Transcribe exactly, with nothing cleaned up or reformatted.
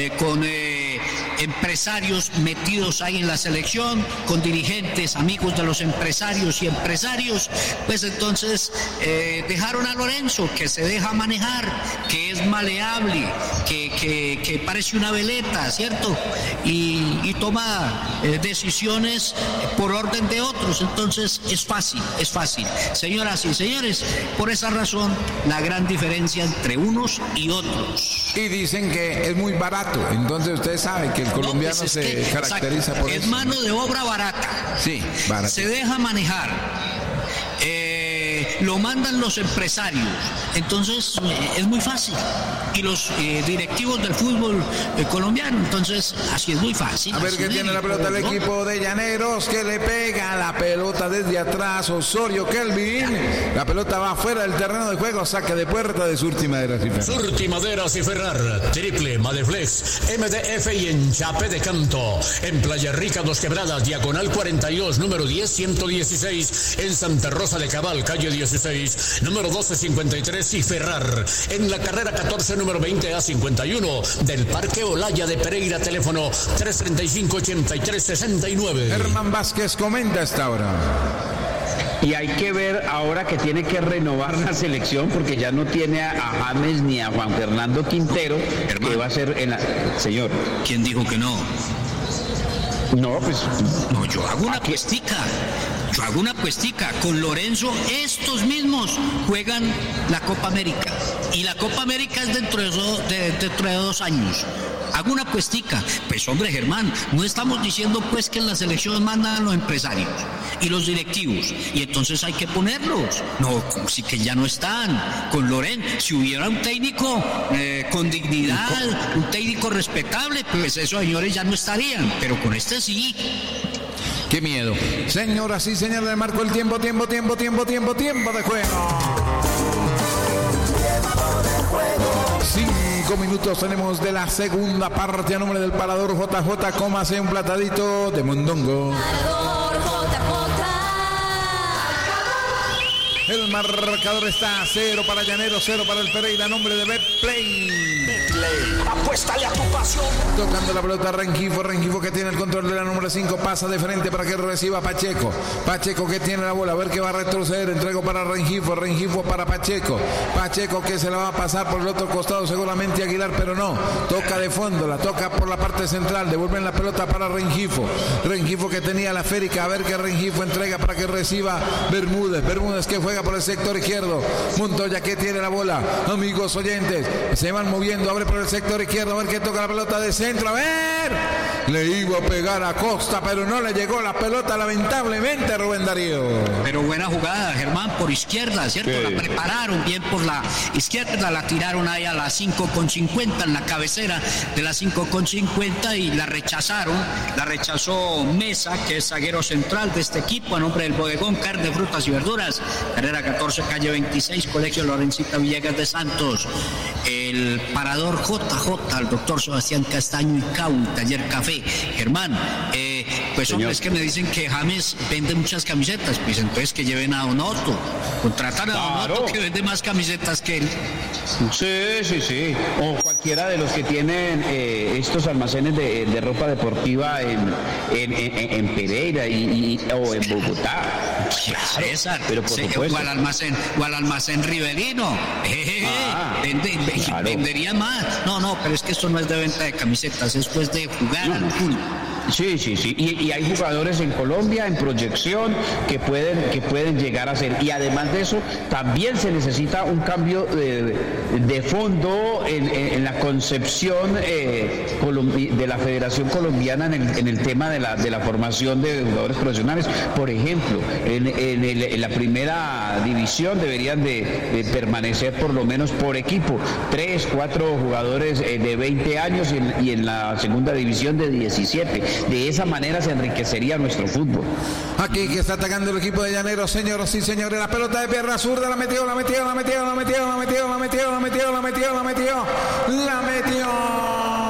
eh, con eh, empresarios metidos ahí en la selección, con dirigentes, amigos de los empresarios y empresarios, pues entonces eh, dejaron a Lorenzo, que se deja manejar, que es maleable, que, que, que parece una veleta, ¿cierto? Y, y toma eh, decisiones por orden de otros, entonces es fácil, es fácil. Señoras y señores, por esa razón, la gran diferencia entre unos y otros. Y dicen que es muy barato, entonces usted sabe que el colombiano no, pues se que, caracteriza exacto, por es eso. Es mano de obra barata. Sí, barata. Se deja manejar. Eh, lo mandan los empresarios, entonces eh, es muy fácil. Y los eh, directivos del fútbol eh, colombiano, entonces así es muy fácil. A ver qué tiene la pelota el equipo de Llaneros, que le pega la pelota desde atrás, Osorio Kelvin. La pelota va fuera del terreno de juego, saque de puerta de Surti Maderas y Ferrar. Surti Maderas y Ferrar, triple, Madeflex, M D F y Enchape de Canto. En Playa Rica, Dos Quebradas, diagonal cuarenta y dos, número diez ciento dieciséis. En Santa Rosa de Cabal, calle dieciséis, número doce cincuenta y tres y Ferrar. En la carrera catorce, número veinte a cincuenta y uno del Parque Olaya de Pereira, teléfono tres treinta y cinco, ochenta y tres, sesenta y nueve. Germán Vázquez comenta esta hora. Y hay que ver ahora que tiene que renovar la selección, porque ya no tiene a, a James ni a Juan Fernando Quintero, Hermano, que va a ser en la... Señor. ¿Quién dijo que no? No, pues... No, yo hago una apuestica. Yo hago una apuestica. Con Lorenzo, estos mismos juegan la Copa América. Y la Copa América es dentro de, dos, de, dentro de dos años. Hago una apuestica. Pues hombre, Germán, no estamos diciendo pues que en la selección mandan a los empresarios y los directivos. Y entonces hay que ponerlos. No, sí que ya no están. Con Lorenzo, si hubiera un técnico eh, con dignidad, un técnico respetable, pues esos señores ya no estarían. Pero con este sí. Qué miedo. Señoras y señores, le marco el tiempo, tiempo, tiempo, tiempo, tiempo, tiempo de juego. Cinco minutos tenemos de la segunda parte a nombre del Parador J J. Cómase un platadito de mondongo. Parador J J. El marcador está cero para Llanero, cero para el Pereira, nombre de Betplay. Betplay, apuéstale a tu pasión. Tocando la pelota Rengifo, Rengifo que tiene el control de la número cinco, pasa de frente para que reciba Pacheco. Pacheco que tiene la bola, a ver que va a retroceder, entrego para Rengifo, Rengifo para Pacheco. Pacheco que se la va a pasar por el otro costado seguramente Aguilar, pero no. Toca de fondo, la toca por la parte central, devuelven la pelota para Rengifo. Rengifo que tenía la férica, a ver que Rengifo entrega para que reciba Bermúdez. Bermúdez que juega por el sector izquierdo. Montoya que tiene la bola. Amigos oyentes, se van moviendo, abre por el sector izquierdo, a ver que toca la pelota de centro, a ver. Le iba a pegar a Costa, pero no le llegó la pelota, lamentablemente, Rubén Darío. Pero buena jugada, Germán, por izquierda, ¿cierto? Sí. La prepararon bien por la izquierda, la tiraron ahí a la cinco con cincuenta, en la cabecera de la cinco con cincuenta y la rechazaron. La rechazó Mesa, que es zaguero central de este equipo, a nombre del Bodegón Carne, Frutas y Verduras. Carrera catorce, calle veintiséis, Colegio Lorencita Villegas de Santos. El Parador J J, el doctor Sebastián Castaño y Caul, Taller Café. Germán, eh, pues Señor. Hombre, es que me dicen que James vende muchas camisetas, pues entonces que lleven a Donoto, contratan a claro. Donoto que vende más camisetas que él. Sí, sí, sí, o cualquiera de los que tienen eh, estos almacenes de, de ropa deportiva en, en, en, en Pereira y, y, o en Bogotá. Claro, César, pero por sí, supuesto. O al almacén, o al almacén Riverino. Eh, ah, vende, claro. Vendería más. No, no, pero es que esto no es de venta de camisetas, es pues de jugar no. al fútbol. Sí, sí, sí. Y, y hay jugadores en Colombia en proyección que pueden, que pueden llegar a ser. Y además de eso, también se necesita un cambio de, de fondo en, en, en la concepción eh, de la Federación Colombiana en el, en el tema de la, de la formación de jugadores profesionales. Por ejemplo, en, en, el, en la primera división deberían de, de permanecer por lo menos por equipo tres, cuatro jugadores eh, de veinte años y en, y en la segunda división de diecisiete. De esa manera se enriquecería nuestro fútbol. Aquí que está atacando el equipo de Llaneros, señoras y señores, la pelota de pierna zurda, la metió, la metió, la metió, la metió, la metió, la metió, la metió, la metió, la metió, la metió, la metió.